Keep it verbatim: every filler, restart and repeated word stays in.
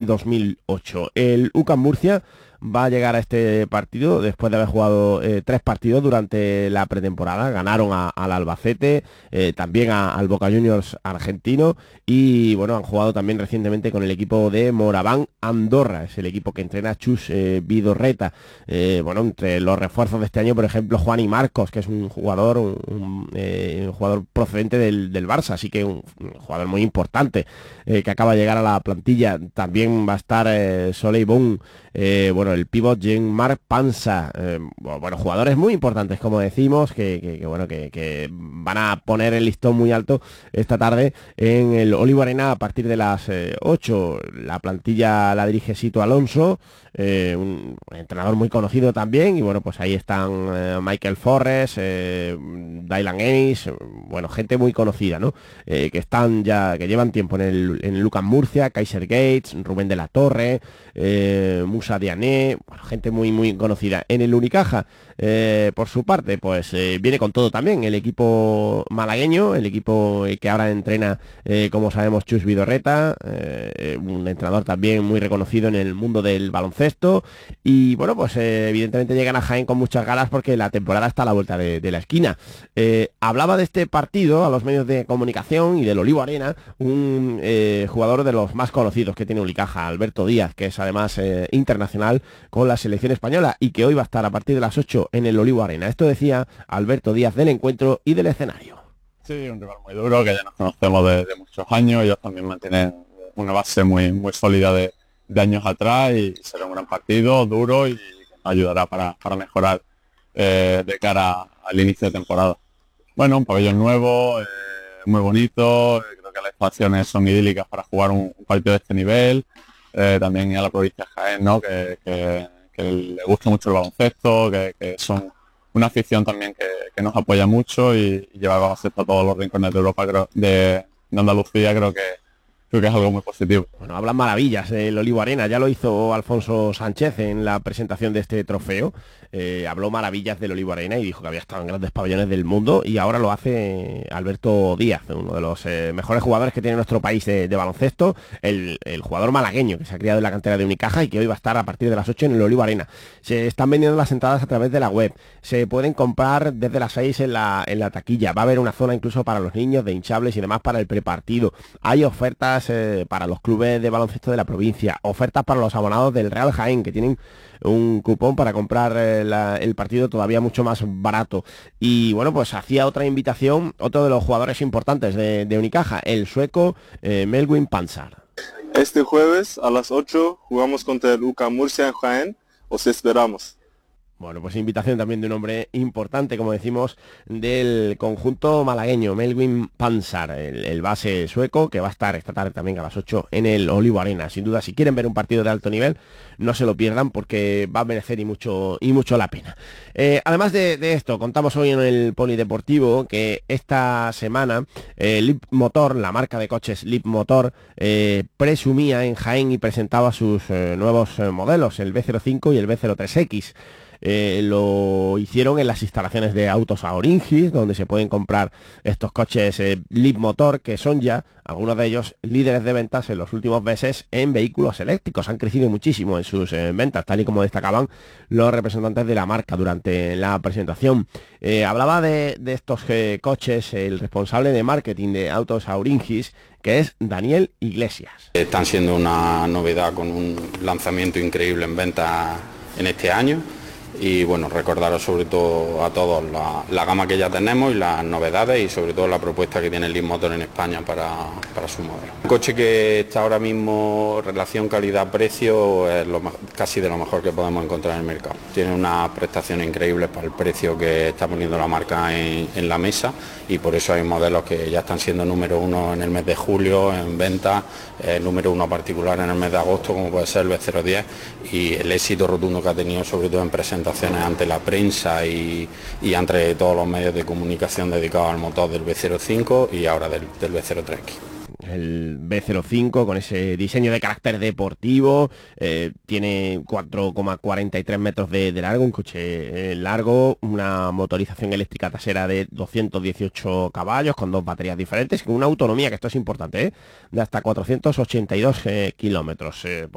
dos mil ocho. El U C A M Murcia va a llegar a este partido después de haber jugado eh, tres partidos durante la pretemporada. Ganaron a, al Albacete, eh, también a, al Boca Juniors argentino y bueno, han jugado también recientemente con el equipo de Moraván Andorra, es el equipo que entrena Chus eh, Vidorreta. Eh, bueno, entre los refuerzos de este año, por ejemplo, Juan y Marcos, que es un jugador, un, un, eh, un jugador procedente del, del Barça, así que un, un jugador muy importante eh, que acaba de llegar a la plantilla. También va a estar eh, Soleil Bon, eh, bueno, el pívot Jean-Marc Pansa, eh, bueno, jugadores muy importantes, como decimos, que, que, que bueno, que, que van a poner el listón muy alto esta tarde en el Olivo Arena a partir de las eh, ocho. La plantilla la dirige Sito Alonso, eh, un, un entrenador muy conocido también, y bueno, pues ahí están eh, Michael Forres, eh, Dylan Ennis, bueno, gente muy conocida, ¿no? Eh, que están ya, que llevan tiempo en el, en el U C A M Murcia, Kaiser Gates, Rubén de la Torre, eh, Musa Diané, bueno, gente muy muy conocida. En el Unicaja, eh, por su parte, pues eh, viene con todo también el equipo malagueño, el equipo que ahora entrena, eh, como sabemos, Chus Vidorreta, eh, un entrenador también muy reconocido en el mundo del baloncesto, y bueno, pues eh, evidentemente llegan a Jaén con muchas ganas porque la temporada está a la vuelta de, de la esquina. Eh, hablaba de este partido a los medios de comunicación y del Olivo Arena un eh, jugador de los más conocidos que tiene Unicaja, Alberto Díaz, que es además eh, internacional con la selección española y que hoy va a estar a partir de las ocho en el Olivo Arena. Esto decía Alberto Díaz del encuentro y del escenario. Sí, un rival muy duro, que ya nos conocemos de, de muchos años. Ellos también mantienen una base muy muy sólida de, de años atrás, y será un gran partido, duro, y ayudará para, para mejorar eh, de cara al inicio de temporada. Bueno, un pabellón nuevo, eh, muy bonito, creo que las estaciones son idílicas para jugar un, un partido de este nivel. Eh, también a la provincia de Jaén, ¿no? que, que, que le gusta mucho el baloncesto, que, que son una afición también que, que nos apoya mucho y, y lleva el baloncesto a todos los rincones de Europa, creo, de, de Andalucía, creo que creo que es algo muy positivo. Bueno, hablan maravillas del Olivo Arena, ya lo hizo Alfonso Sánchez en la presentación de este trofeo, eh, habló maravillas del Olivo Arena y dijo que había estado en grandes pabellones del mundo, y ahora lo hace Alberto Díaz, uno de los eh, mejores jugadores que tiene nuestro país de, de baloncesto, el, el jugador malagueño que se ha criado en la cantera de Unicaja y que hoy va a estar a partir de las ocho en el Olivo Arena. Se están vendiendo las entradas a través de la web, se pueden comprar desde las seis en la, en la taquilla, va a haber una zona incluso para los niños de hinchables y demás para el prepartido, hay ofertas Eh, para los clubes de baloncesto de la provincia, ofertas para los abonados del Real Jaén, que tienen un cupón para comprar eh, la, el partido todavía mucho más barato. Y bueno, pues hacía otra invitación otro de los jugadores importantes de, de Unicaja, el sueco eh, Melvin Pansar. Este jueves a las ocho jugamos contra el U C A M Murcia en Jaén, os esperamos. Bueno, pues invitación también de un hombre importante, como decimos, del conjunto malagueño, Melvin Pansar, el, el base sueco, que va a estar esta tarde también a las ocho en el Olivo Arena. Sin duda, si quieren ver un partido de alto nivel, no se lo pierdan porque va a merecer y mucho, y mucho la pena. Eh, además de, de esto, contamos hoy en el Polideportivo que esta semana eh, Lip Motor, la marca de coches Lip Motor, eh, presumía en Jaén y presentaba sus eh, nuevos eh, modelos, el B cero cinco y el B cero tres X. Eh, lo hicieron en las instalaciones de Autos Aoringis, donde se pueden comprar estos coches eh, Lip Motor, que son ya, algunos de ellos, líderes de ventas en los últimos meses en vehículos eléctricos. Han crecido muchísimo en sus eh, ventas, tal y como destacaban los representantes de la marca durante la presentación. Eh, hablaba de, de estos eh, coches el responsable de marketing de Autos Aoringis, que es Daniel Iglesias. Están siendo una novedad con un lanzamiento increíble en venta en este año. Y bueno, recordaros sobre todo a todos la, la gama que ya tenemos y las novedades, y sobre todo la propuesta que tiene el Lip Motor en España para, para su modelo. Un coche que está ahora mismo, relación calidad-precio, es lo, casi de lo mejor que podemos encontrar en el mercado. Tiene unas prestaciones increíbles para el precio que está poniendo la marca en, en la mesa, y por eso hay modelos que ya están siendo número uno en el mes de julio en venta, eh, número uno particular en el mes de agosto, como puede ser el B cero diez, y el éxito rotundo que ha tenido sobre todo en presentaciones ante la prensa y, y entre todos los medios de comunicación dedicados al motor del B cero cinco y ahora del, del B cero tres X. El B cero cinco con ese diseño de carácter deportivo, eh, tiene cuatro coma cuarenta y tres metros de, de largo, un coche eh, largo, una motorización eléctrica trasera de doscientos dieciocho caballos con dos baterías diferentes, con una autonomía, que esto es importante, ¿eh? De hasta cuatrocientos ochenta y dos eh, kilómetros. Eh,